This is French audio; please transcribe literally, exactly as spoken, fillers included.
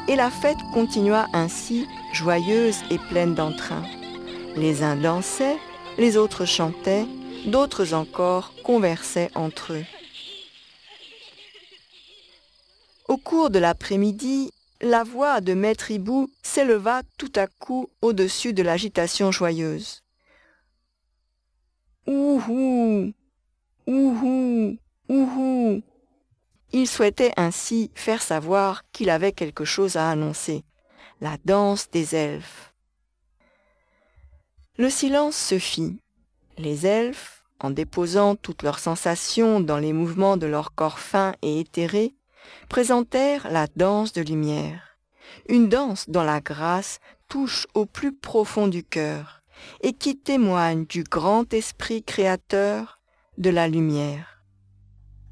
Et la fête continua ainsi, joyeuse et pleine d'entrain. Les uns dansaient, les autres chantaient, d'autres encore conversaient entre eux. Au cours de l'après-midi, la voix de Maître Hibou s'éleva tout à coup au-dessus de l'agitation joyeuse. « Ouhou, ouhou, ouhou !» Il souhaitait ainsi faire savoir qu'il avait quelque chose à annoncer, la danse des elfes. Le silence se fit. Les elfes, en déposant toutes leurs sensations dans les mouvements de leur corps fin et éthéré, présentèrent la danse de lumière, une danse dont la grâce touche au plus profond du cœur et qui témoigne du grand esprit créateur de la lumière.